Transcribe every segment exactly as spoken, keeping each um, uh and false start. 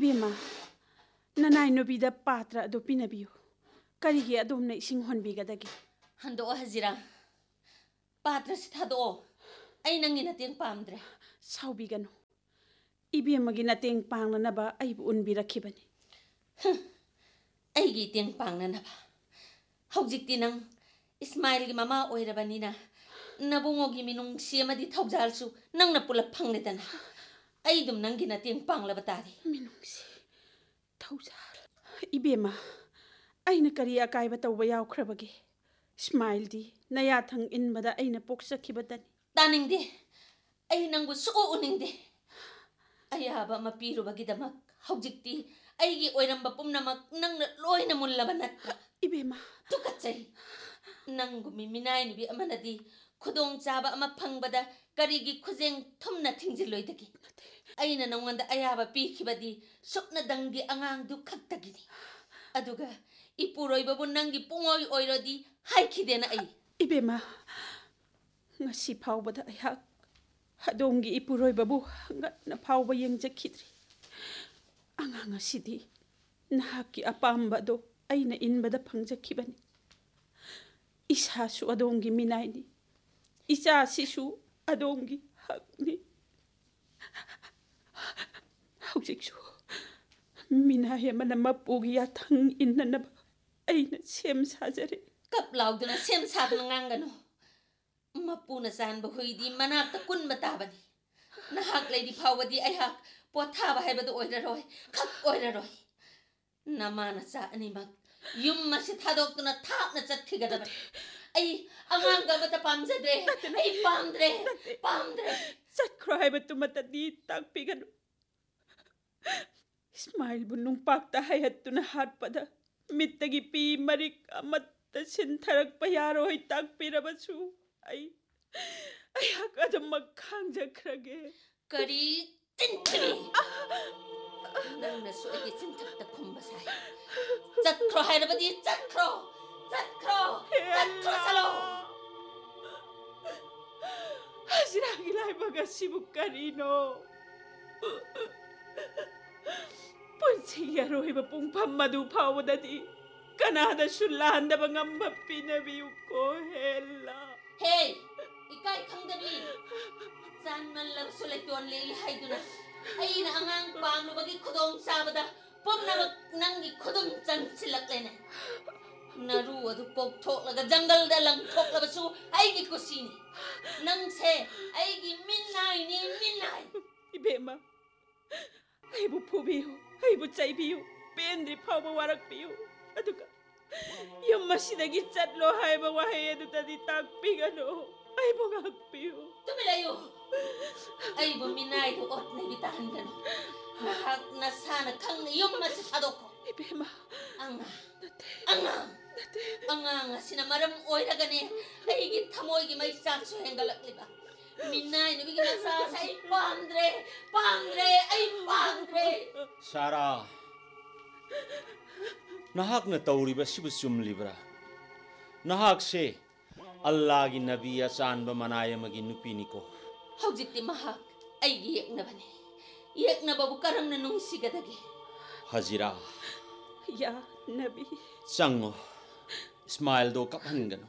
Ibema, nanay nubida patra ado pinabiyo. Karigi adom na ising honbigadagi. Hando Hazira. Patra si thado. Ay nang inating pamdre. Saubigano. Ibema ginating pang na ba ay unbirakibani. Ay giting pang na ba. Haujik tinang Ismail gi mama oirabanina. Nabungo gi minung siyama di thaujalsu nang napulap pang nitana. Ay dum nang ginating pang labatari. Minung si thaujal. Ibema, ay na kari akay bataw bayaw krabagi. Ismail di nayathang inbada ay napoksakibatani. Taning di. Ay nang gusto uning di. Ay haba mapiro bagidamak. Haujik ti ay gi oiramba pumnamak nang loy na mun labanat. Ibema. Tukatsay. Nang gumiminay ni bi amanadi. Kudong chaba ama pangbada karigi kuzeng thumna thingjiloidagi. Aina nangwanda ayaba pikibadi sokna dangi angang du khaktagini. Aduga ipuroibabu nangi pungoy oirodi haikidena ai. Ibema, ngasi phawbada ayhak hadongi ipuroibabu hangat na phawba yengjakidri. Angang asidi nahaki apamba do aina inbada phangjakibani. Isasu adongi minaini. Isa sisu adongi hakni. Haujiksu minaya manamapugi atang inanaba aina sem sajare. Kap lauduna sem saduna ngangano. Mapuna san bahuidi manak takun matabani. Nahak lady pawadi ayhak potaba hebadu oiraroi kap oiraroi. Namana sa animak yum masit hadok na tak na chat kigadaba. Ay, angang gabata pamsadre. Ay, pamdre. Pamdre. Sat cry ba tumatadi tagpigan. Ismail bunung pakta hayat tu na hat pada. Mitagi pi marik amat ta sintarak payaro ay tagpira basu. Ay, ay hak adam magkang jakrage. Kari tintri. Nang nasu ay sintak ta kumbasay. Cakro hay na ba di? Cakro. Cakro! Cakro salo! Hasiragilay baga sibuk kanino. Punsiyaro iba pong pamadupaw na di. Kanada sulahan na mga mapinabiyo ko, hela. Hey! Ikay kang gabi. Saan man lang sulit yun lihay doon na. Ay na angang panglo bagi kudong sabada. Pum na nanggi kudong cang silak lene. Naru adu pok tok laga jungle dalang tok laga su ay gi kusini nang se ay gi minay ni minay Ibema ay bu pubiyo ay bu chaybiyo pendri phaw warak biyo aduka yung masinagi chatlo hay ba wahay adu tadi tagpigano ay bu ngakbiyo tumilayo ay bu minay du ot na bitahan gano nahak na sana kang yung masitadoko Ibema anga anga Anga sinamaram oira gani ay gi thamoy gi mai sak su hengalak liba minay ni bigi masa sai pandre pandre ay pandre Sara nahak na tauriba sibu sumlibra nahak se Allah gi nabi asan ba manaya magi nupini ko haujikti mahak ay gi yek na bani yek na babu karang na nung sigadagi Hazira ya nabi sango Ismail do kapan gano.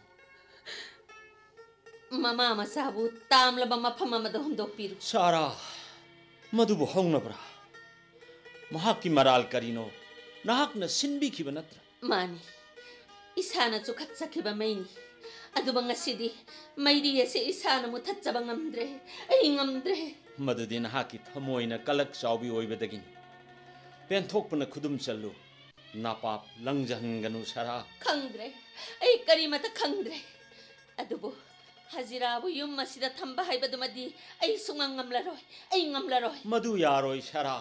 Mama masabu tam laba mapama madahon do piru. Sara, madubu hong na bra. Mahaki maral karino, nahak na sinbi kiba natra. Mani, isana cukat sa kiba maini. Ado bang asidi, may diya si isana mo tatsabang amdre, ay ngamdre. Madudi nahaki tamoy na kalak saubi oy bedagin. Pentok pa na kudum chalo. Napap langjahan ganu Sara. Kangdre, ay karimata kangdre. Adubo, hazirabu yung masida tambahay ba dumadi ay sungang ngamlaroy, ay ngamlaroy. Madu yaroy Sara.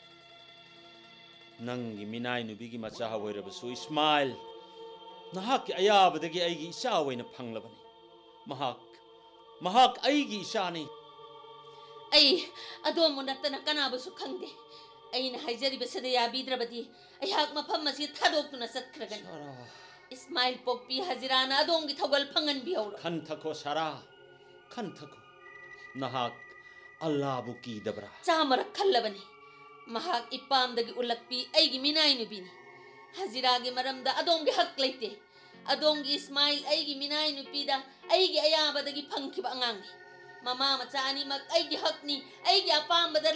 Nang giminay nubigi matsahawoy rabasu Ismail. Nahak ayabadagi ay gi isaway na panglabani. Mahak, mahak ay gi isani. Ay, ado mo nata na kanabo su kangde. Ay nahayjari ba sa dayabidra ba di? Ay hak mapam masih thadok tu na satkragan. Sara. Ismail pokpi hazirana adong gitawgal pangan bihawlo. Kanta ko Sara, kanta ko. Nahak Allah buki dabra. Samara kallabani. mahak ipamdagi ulakpi aigi minay nubini. Haziragi maramda adongi hak leite. Adongi Ismail aigi minay nupida aigi ayabadagi pangkiba angangi. Mama macha ani mag aigi hak ni aigi apambada